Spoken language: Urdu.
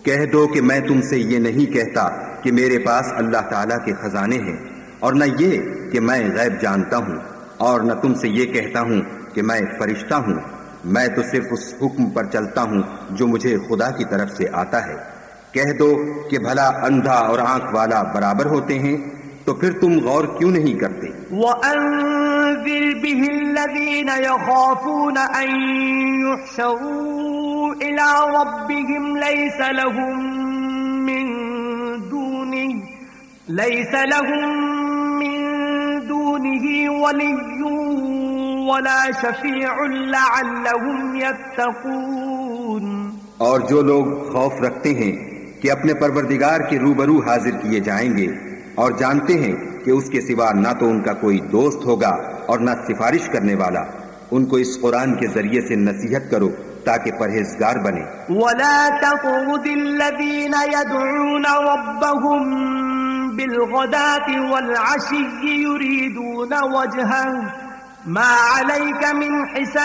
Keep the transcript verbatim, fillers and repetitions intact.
کہہ دو کہ میں تم سے یہ نہیں کہتا کہ میرے پاس اللہ تعالیٰ کے خزانے ہیں، اور نہ یہ کہ میں غیب جانتا ہوں، اور نہ تم سے یہ کہتا ہوں کہ میں فرشتہ ہوں۔ میں تو صرف اس حکم پر چلتا ہوں جو مجھے خدا کی طرف سے آتا ہے۔ کہہ دو کہ بھلا اندھا اور آنکھ والا برابر ہوتے ہیں؟ تو پھر تم غور کیوں نہیں کرتے؟ وَأَنذِرْ بِهِ الَّذِينَ يَخَافُونَ أَن يُحْشَرُوا إِلَى رَبِّهِمْ لَيْسَ لَهُم مِّن دُونِهِ لَيْسَ لَهُم مِّن دُونِهِ وَلِيٌّ وَلَا شَفِيعٌ لَعَلَّهُمْ يَتَّقُونَ۔ اور جو لوگ خوف رکھتے ہیں کہ اپنے پروردگار کے روبرو حاضر کیے جائیں گے اور جانتے ہیں کہ اس کے سوا نہ تو ان کا کوئی دوست ہوگا اور نہ سفارش کرنے والا، ان کو اس قرآن کے ذریعے سے نصیحت کرو تاکہ پرہیزگار بنے۔ وَلَا تَطْرُدِ الَّذِينَ يَدْعُونَ رَبَّهُم بِالْغَدَاةِ وَالْعَشِيِّ يُرِيدُونَ وَجْهَهُ مَا عَلَيْكَ مِنْ حِسَابِهِم